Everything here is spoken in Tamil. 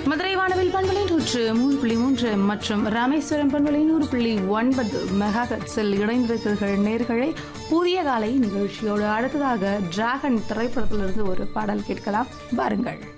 மதுரை வானவில் பண்பலை 103.3 மற்றும் ராமேஸ்வரம் பண்பலை 100.9 மெகாஹெர்ட்ஸில் இணைந்திருக்கிறீர்கள் நேயர்களே. புதிய காலை நிகழ்ச்சியோடு அடுத்ததாக டிராகன் திரைப்படத்திலிருந்து ஒரு பாடல் கேட்கலாம். வாருங்கள்.